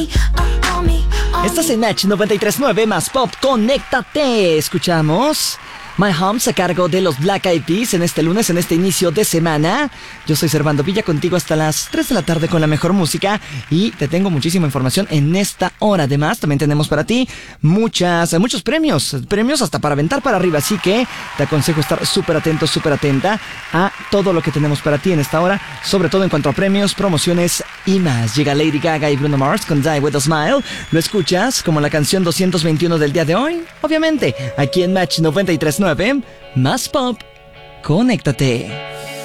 Estás en Match 93.9 más Pop, conéctate. Escuchamos My Homes a cargo de los Black Eyed Peas en este lunes, en este inicio de semana. Yo soy Servando Villa, contigo hasta las 3 de la tarde con la mejor música y te tengo muchísima información en esta hora. Además, también tenemos para ti muchos premios hasta para aventar para arriba, así que te aconsejo estar súper atento, súper atenta a todo lo que tenemos para ti en esta hora, sobre todo en cuanto a premios, promociones y más. Llega Lady Gaga y Bruno Mars con Die With A Smile. Lo escuchas como la canción 221 del día de hoy, obviamente, aquí en Match 93.9 más Pop, conéctate.